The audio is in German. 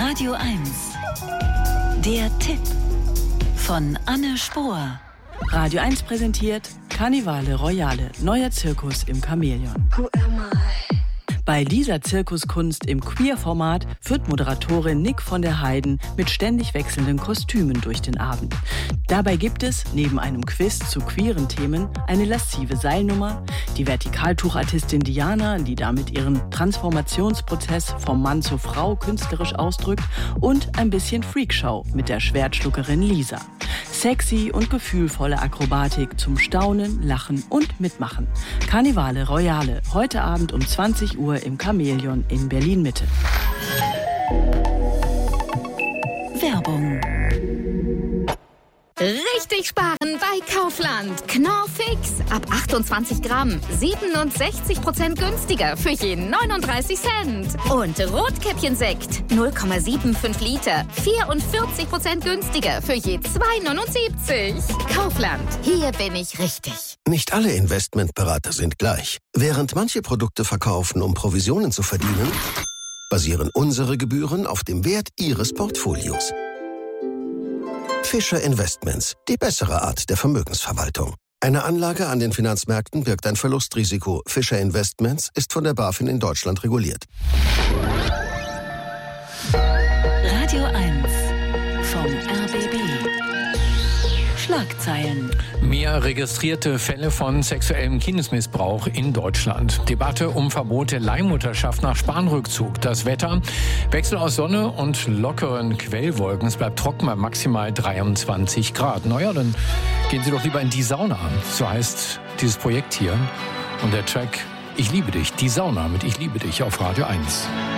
Radio 1. Der Tipp von Anne Spohr. Radio 1 präsentiert Carnivale Royale, neuer Zirkus im Chamäleon. Who am I? Bei dieser Zirkuskunst im Queer-Format führt Moderatorin Nick von der Heiden mit ständig wechselnden Kostümen durch den Abend. Dabei gibt es, neben einem Quiz zu queeren Themen, eine laszive Seilnummer, die Vertikaltuchartistin Diana, die damit ihren Transformationsprozess vom Mann zur Frau künstlerisch ausdrückt, und ein bisschen Freakshow mit der Schwertschluckerin Lisa. Sexy und gefühlvolle Akrobatik zum Staunen, Lachen und Mitmachen. Carnivale Royale, heute Abend um 20 Uhr im Chamäleon in Berlin-Mitte. Werbung. Richtig sparen bei Kaufland. Knorr Fix. Ab 28 Gramm. 67% günstiger für je 39 Cent. Und Rotkäppchensekt. 0,75 Liter. 44% günstiger für je 2,79. Kaufland. Hier bin ich richtig. Nicht alle Investmentberater sind gleich. Während manche Produkte verkaufen, um Provisionen zu verdienen, basieren unsere Gebühren auf dem Wert Ihres Portfolios. Fischer Investments, die bessere Art der Vermögensverwaltung. Eine Anlage an den Finanzmärkten birgt ein Verlustrisiko. Fischer Investments ist von der BaFin in Deutschland reguliert. Radio 1 vom RBB. Schlagzeilen. Mehr registrierte Fälle von sexuellem Kindesmissbrauch in Deutschland. Debatte um Verbote Leihmutterschaft nach Spanrückzug. Das Wetter, Wechsel aus Sonne und lockeren Quellwolken. Es bleibt trocken bei maximal 23 Grad. Naja, dann gehen Sie doch lieber in die Sauna. So heißt dieses Projekt hier. Und der Track Ich liebe dich, die Sauna mit Ich liebe dich auf Radio 1.